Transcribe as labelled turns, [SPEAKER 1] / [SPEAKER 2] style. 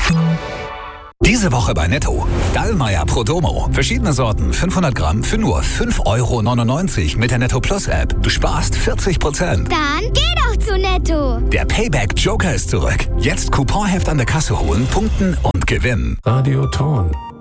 [SPEAKER 1] Diese Woche bei Netto. Dallmayr Prodomo. Verschiedene Sorten, 500 Gramm für nur 5,99 € mit der Netto Plus App. Du sparst 40%.
[SPEAKER 2] Dann geh doch zu Netto.
[SPEAKER 1] Der Payback Joker ist zurück. Jetzt Couponheft an der Kasse holen, punkten und gewinnen.
[SPEAKER 3] Radio Ton.